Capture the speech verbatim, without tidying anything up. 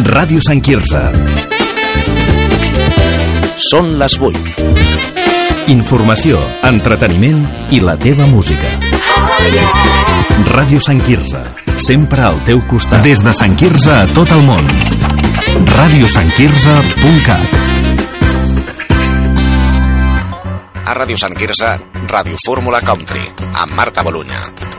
Ràdio Sant Quirze. Són les vuit. Informació, entreteniment i la teva música. Ràdio Sant Quirze, sempre al teu costat. Des de Sant Quirze a tot el món. ràdio sant quirze punt cat. A Ràdio Sant Quirze, Ràdio Fórmula Country, amb Marta Bolunya.